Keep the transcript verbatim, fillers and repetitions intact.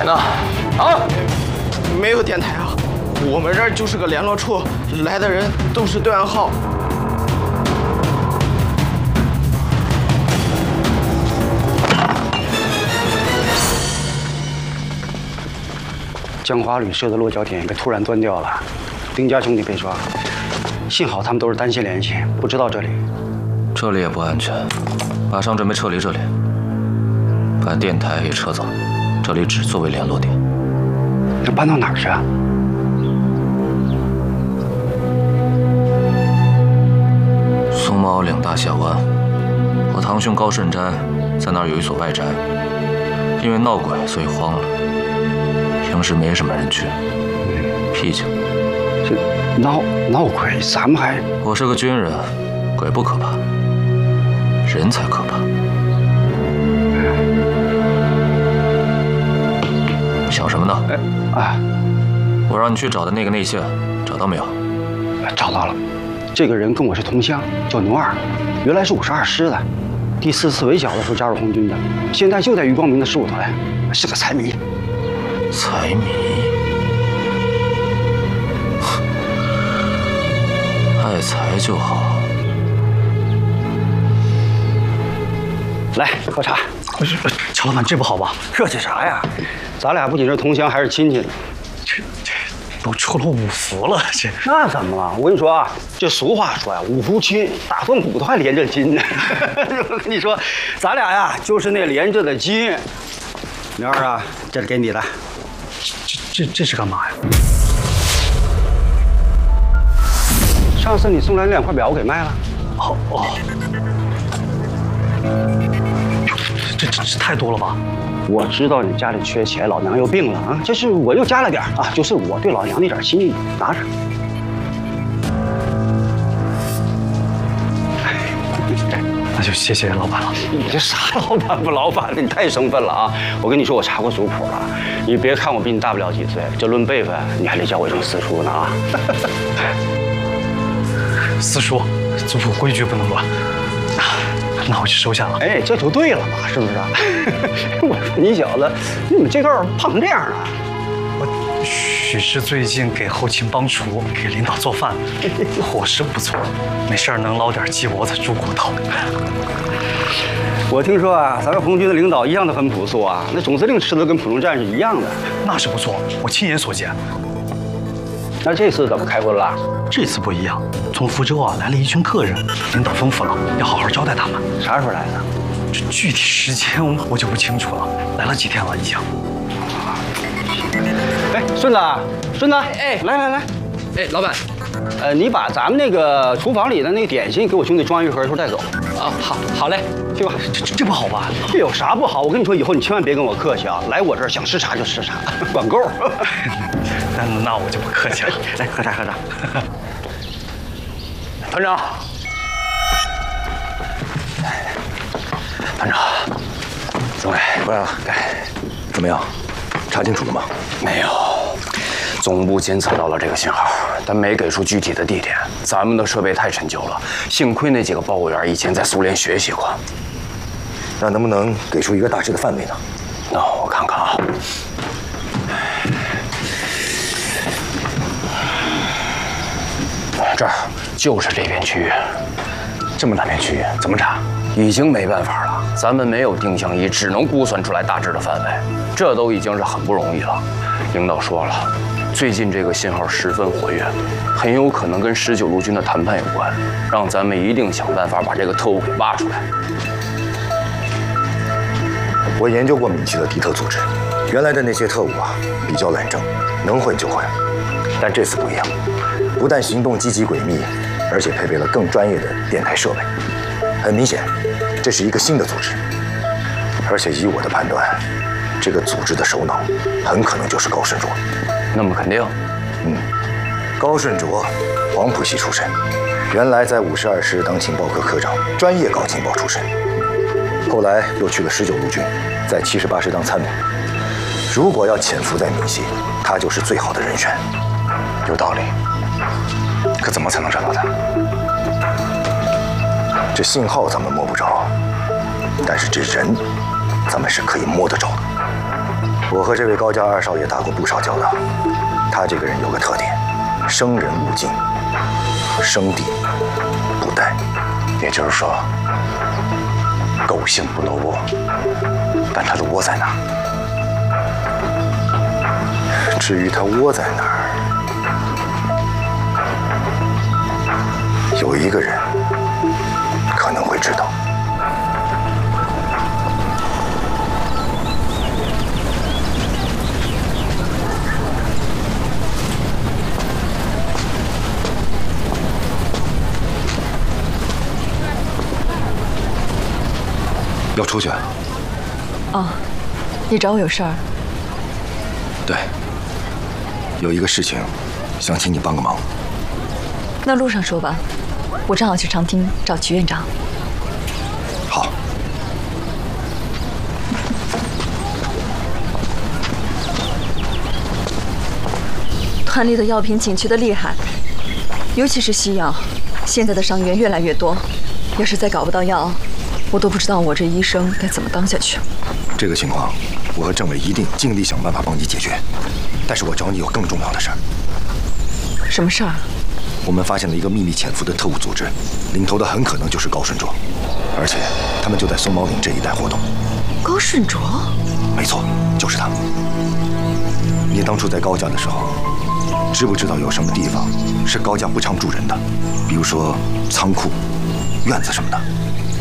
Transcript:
台呢？啊？ 没有电台啊，我们这儿就是个联络处，来的人都是对暗号。 江华旅社的落脚点被突然断掉了，丁家兄弟被抓，幸好他们都是单线联系，不知道这里。 这里也不安全，马上准备撤离这里，把电台也撤走，这里只作为联络点。 那搬到哪儿去啊？ 松毛岭大峡湾，我堂兄高顺斋在那儿有一所外宅，因为闹鬼所以荒了。平时没什么人去，僻静。 这闹闹鬼，咱们还…… 我是个军人，鬼不可怕，人才可怕。想什么呢？ 哎啊！ 我让你去找的那个内线，找到没有？ 找到了，这个人跟我是同乡，叫牛二，原来是五十二师的，第四次围剿的时候加入红军的，现在就在余光明的十五团，是个财迷。 财迷，爱财就好。 来喝茶。不是，乔老板，这不好吧？客气啥呀？咱俩不仅是同乡，还是亲戚呢。 这这都出了五福了，这那怎么了？我跟你说啊，这俗话说呀，五福亲，打断骨头还连着筋呢。我跟你说，咱俩呀就是那连着的筋。苗儿啊，这是给你的。 这这这是干嘛呀？ 上次你送来那两块表我给卖了。 哦哦，这这这太多了吧？ 我知道你家里缺钱，老娘又病了啊，这是我又加了点啊，就是我对老娘那点心意，拿着。 那就谢谢老板了。 你这啥老板不老板的？你太生分了啊！我跟你说，我查过族谱了，你别看我比你大不了几岁，这论辈分，你还得叫我一声四叔呢啊！ 四叔，族谱规矩不能乱。那我就收下了。 哎，这就对了嘛，是不是？我说你小子，你怎么这段胖成这样啊？ 我许是最近给后勤帮厨，给领导做饭，伙食不错，没事能捞点鸡脖子、猪骨头。 我听说啊，咱们红军的领导一样都很朴素啊，那总司令吃的跟普通战士一样的。 那是不错，我亲眼所见。 那这次怎么开荤了？ 这次不一样，从福州啊来了一群客人，领导吩咐了，要好好招待他们。 啥时候来的？ 这具体时间我就不清楚了，来了几天了已经。 哎，顺子，顺子，哎，来来来， 哎，老板， 呃，你把咱们那个厨房里的那个点心给我兄弟装一盒，一会儿带走。 啊，好，好嘞， 去吧。 这这这不好吧？ 这有啥不好？我跟你说，以后你千万别跟我客气啊！来我这儿想吃啥就吃啥，管够。 那那我就不客气了。 来，喝茶喝茶。 团长， 团长，政委回来了，哎，怎么样？查清楚了吗？ 没有，总部监测到了这个信号，但没给出具体的地点。咱们的设备太陈旧了，幸亏那几个报务员以前在苏联学习过。 那能不能给出一个大致的范围呢？ 那我看看啊。这儿就是这片区域， 这么大片区域怎么查？ 已经没办法了，咱们没有定向仪，只能估算出来大致的范围，这都已经是很不容易了。领导说了，最近这个信号十分活跃，很有可能跟十九路军的谈判有关，让咱们一定想办法把这个特务给挖出来。 我研究过闽系的敌特组织，原来的那些特务啊，比较懒政，能混就混，但这次不一样。不但行动积极诡秘，而且配备了更专业的电台设备。很明显，这是一个新的组织。而且以我的判断，这个组织的首脑很可能就是高顺卓。 那么肯定， 嗯，高顺卓，黄埔系出身，原来在五十二师当情报科科长，专业搞情报出身。后来又去了十九路军，在七十八师当参谋。如果要潜伏在闽系，他就是最好的人选。 有道理。可怎么才能找到他？ 这信号咱们摸不着，但是这人咱们是可以摸得着的。 我和这位高家二少爷打过不少交道，他这个人有个特点，生人勿近，生地不殆。 也就是说，狗性不能窝，但它的窝在哪儿？ 至于他窝在哪儿，有一个人可能会知道。要出去？ 哦，你找我有事儿？ 对，有一个事情，想请你帮个忙。 那路上说吧，我正好去长汀找曲院长。 好。 团里的药品紧缺的厉害，尤其是西药，现在的伤员越来越多，要是再搞不到药，我都不知道我这医生该怎么当下去。 这个情况，我和政委一定尽力想办法帮你解决。但是我找你有更重要的事儿。 什么事儿？ 我们发现了一个秘密潜伏的特务组织，领头的很可能就是高顺卓，而且他们就在松毛岭这一带活动。 高顺卓？ 没错，就是他。你当初在高家的时候，知不知道有什么地方是高家不常住人的？比如说仓库、院子什么的。